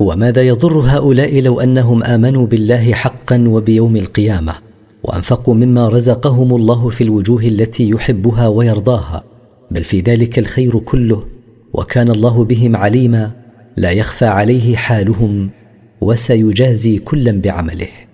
وماذا يضر هؤلاء لو أنهم آمنوا بالله حقا وبيوم القيامة وأنفقوا مما رزقهم الله في الوجوه التي يحبها ويرضاها، بل في ذلك الخير كله، وكان الله بهم عليما لا يخفى عليه حالهم، وسيجازي كلا بعمله.